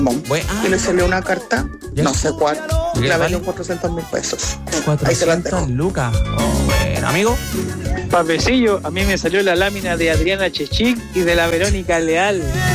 Y le salió una carta, ¿Ya? no sé cuál, ¿Qué la vale? vendió 400.000 pesos. Ahí 400 te las dejo. lucas. Bueno, amigo. Papecillo, a mí me salió la lámina de Adriana Chechik y de la Verónica Leal.